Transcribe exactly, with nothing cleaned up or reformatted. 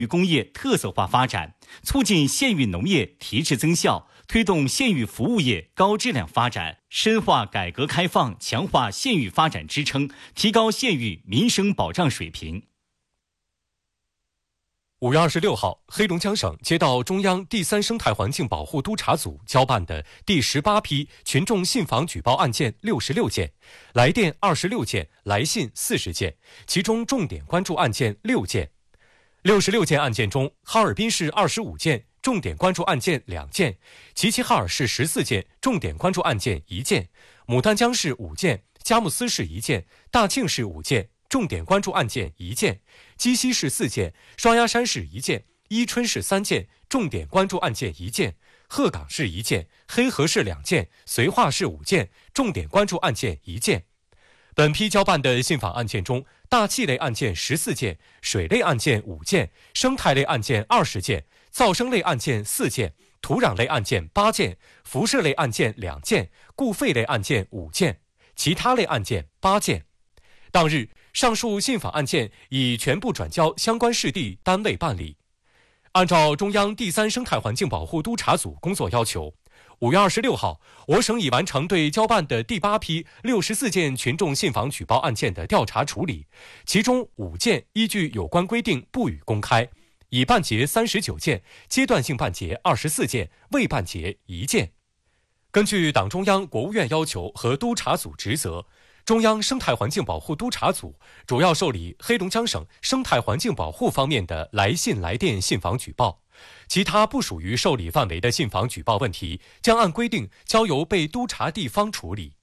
域工业特色化发展，促进县域农业提质增效，推动县域服务业高质量发展，深化改革开放，强化县域发展支撑，提高县域民生保障水平。 五月二十六号，黑龙江省接到中央第三生态环境保护督察组交办的第十八批群众信访举报案件六十六件，来电二十六件，来信四十件，其中重点关注案件六件。六十六件案件中，哈尔滨市二十五件，重点关注案件两件；齐齐哈尔市十四件，重点关注案件一件；牡丹江市五件，佳木斯市一件，大庆市五件，重点关注案件一件；鸡西市四件，双鸭山市一件，伊春市三件，重点关注案件一件；鹤岗市一件，黑河市两件，绥化市五件，重点关注案件一件。本批交办的信访案件中，大气类案件十四件，水类案件五件，生态类案件二十件，噪声类案件四件，土壤类案件八件，辐射类案件两件，固废类案件五件，其他类案件八件。当日，上述信访案件已全部转交相关市地单位办理。按照中央第三生态环境保护督察组工作要求，五月二十六号，我省已完成对交办的第八批六十四件群众信访举报案件的调查处理，其中五件依据有关规定不予公开，已办结三十九件，阶段性办结二十四件，未办结一件。根据党中央、国务院要求和督察组职责，中央生态环境保护督察组主要受理黑龙江省生态环境保护方面的来信来电信访举报，其他不属于受理范围的信访举报问题，将按规定交由被督察地方处理。